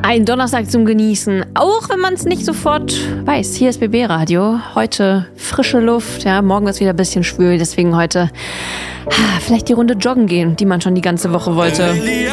Ein Donnerstag zum Genießen, auch wenn man es nicht sofort weiß. Hier ist BB Radio. Heute frische Luft, ja, morgen ist wieder ein bisschen schwül, deswegen heute vielleicht die Runde joggen gehen, die man schon die ganze Woche wollte.